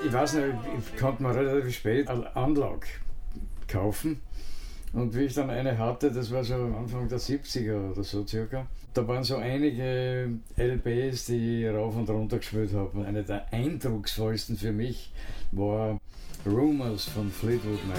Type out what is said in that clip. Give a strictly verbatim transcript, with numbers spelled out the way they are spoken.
ich weiß nicht, ich konnte mir relativ spät eine Anlage kaufen. Und wie ich dann eine hatte, das war so Anfang der siebziger oder so circa, da waren so einige L Bs, die ich rauf und runter gespielt habe. Eine der eindrucksvollsten für mich war Rumors von Fleetwood Mac.